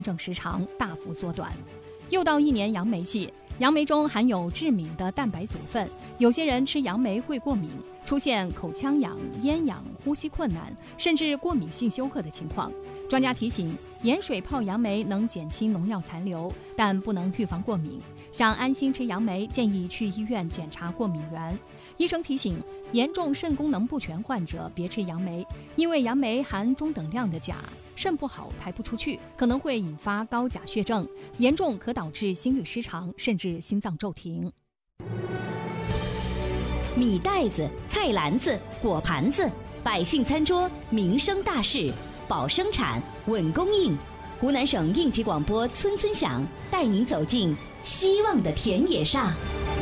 症时长大幅缩短。又到一年杨梅季，杨梅中含有致敏的蛋白组分，有些人吃杨梅会过敏，出现口腔痒、咽痒、呼吸困难，甚至过敏性休克的情况。专家提醒，盐水泡杨梅能减轻农药残留，但不能预防过敏。想安心吃杨梅，建议去医院检查过敏源。医生提醒，严重肾功能不全患者别吃杨梅，因为杨梅含中等量的钾，肾不好排不出去，可能会引发高钾血症，严重可导致心律失常，甚至心脏骤停。 米袋子、菜篮子、果盘子，百姓餐桌民生大事，保生产、稳供应。湖南省应急广播村村响，带您走进希望的田野上。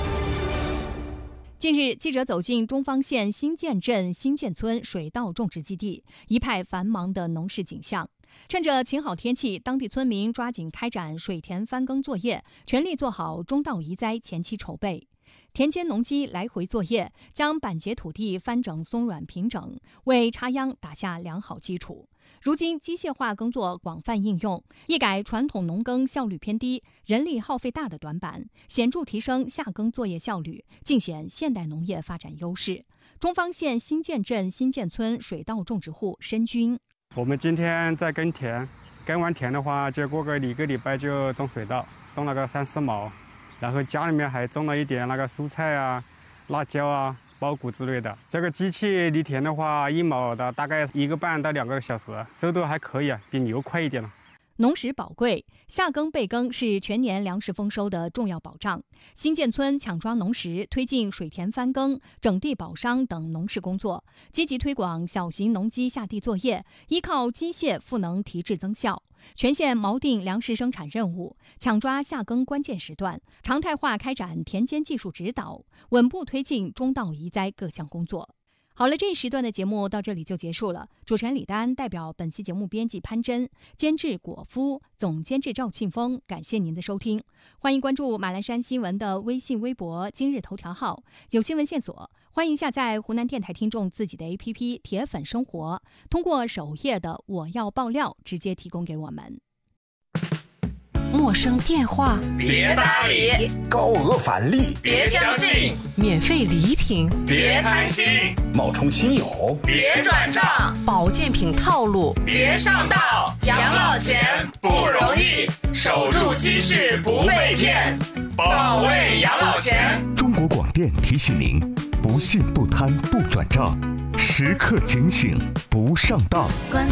近日，记者走进中方县新建镇新建村水稻种植基地，一派繁忙的农事景象。趁着晴好天气，当地村民抓紧开展水田翻耕作业，全力做好中稻移栽前期筹备。田间农机来回作业，将板结土地翻整松软平整，为插秧打下良好基础。如今机械化耕作广泛应用，一改传统农耕效率偏低、人力耗费大的短板，显著提升夏耕作业效率，尽显现代农业发展优势。中方县新建镇新建村水稻种植户申军： 我们今天在耕田，耕完田的话，就过一个礼拜就种水稻，种了个3、4亩，然后家里面还种了一点那个蔬菜啊、辣椒啊、苞谷之类的。这个机器犁田的话，1亩的大概1个半到2个小时，速度还可以，比牛快一点了。 农时宝贵，夏耕备耕是全年粮食丰收的重要保障。新建村抢抓农时，推进水田翻耕、整地保墒等农事工作，积极推广小型农机下地作业，依靠机械赋能提质增效。全县锚定粮食生产任务，抢抓夏耕关键时段，常态化开展田间技术指导，稳步推进中稻移栽各项工作。好了，这一时段的节目到这里就结束了。主持人李丹代表本期节目编辑潘真，监制果夫，总监制赵庆峰，感谢您的收听。欢迎关注马栏山新闻的微信、微博、今日头条号，有新闻线索，欢迎下载湖南电台听众自己的 APP 铁粉生活，通过首页的我要爆料直接提供给我们。 陌生电话别搭理， 高额返利别相信， 免费礼品别贪心， 冒充亲友别转账， 保健品套路别上当。养老钱不容易，守住积蓄不被骗，保卫养老钱。 中国广电提醒您：不信不贪不转账，时刻警醒不上当。